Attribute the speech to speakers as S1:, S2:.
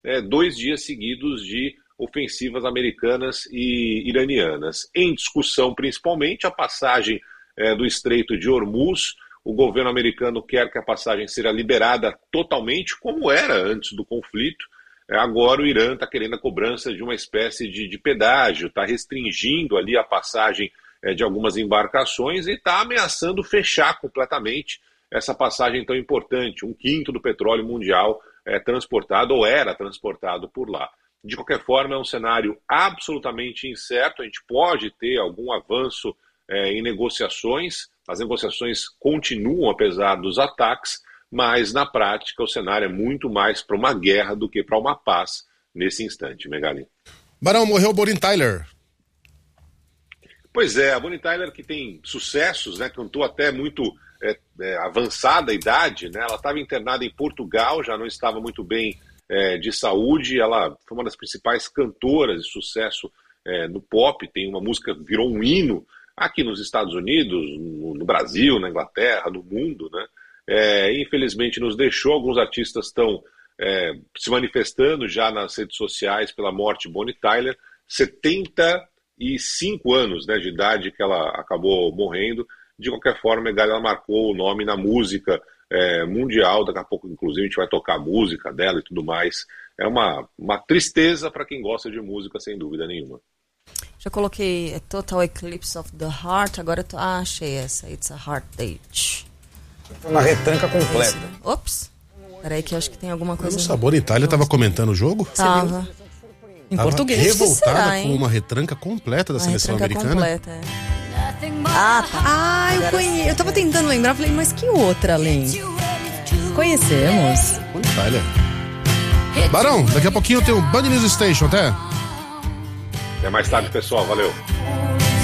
S1: 2 dias seguidos de ofensivas americanas e iranianas. Em discussão, principalmente, a passagem do Estreito de Hormuz. O governo americano quer que a passagem seja liberada totalmente, como era antes do conflito. Agora o Irã está querendo a cobrança de uma espécie de pedágio, está restringindo ali a passagem de algumas embarcações e está ameaçando fechar completamente essa passagem tão importante. 1/5 do petróleo mundial é transportado ou era transportado por lá. De qualquer forma, é um cenário absolutamente incerto. A gente pode ter algum avanço em negociações. As negociações continuam apesar dos ataques, mas na prática o cenário é muito mais para uma guerra do que para uma paz nesse instante, Megali.
S2: Barão, morreu Bonnie Tyler.
S1: Pois é, a Bonnie Tyler, que tem sucessos, né, cantou até muito avançada idade, né, ela estava internada em Portugal, já não estava muito bem de saúde. Ela foi uma das principais cantoras de sucesso no pop, tem uma música, virou um hino aqui nos Estados Unidos, no Brasil, na Inglaterra, no mundo, né? Infelizmente nos deixou. Alguns artistas estão se manifestando já nas redes sociais pela morte de Bonnie Tyler. 75 anos, né, de idade que ela acabou morrendo. De qualquer forma, ela marcou o nome na música mundial. Daqui a pouco, inclusive, a gente vai tocar a música dela e tudo mais. É uma tristeza para quem gosta de música, sem dúvida nenhuma.
S3: Já coloquei Total Eclipse of the Heart, agora achei essa, It's a Heart Date.
S4: Uma retranca completa.
S3: Ops, peraí que eu acho que tem alguma coisa...
S2: O Sabor Itália estava comentando o jogo?
S3: Tava. Em português.
S2: Revoltada
S3: será,
S2: com uma retranca completa da seleção americana.
S3: Completa, Ah, tá.
S5: Eu conheço. Eu tava tentando lembrar, falei, mas que outra além? Conhecemos.
S2: Itália. Barão, daqui a pouquinho tem o Band News Station, até.
S1: Até mais tarde, pessoal. Valeu.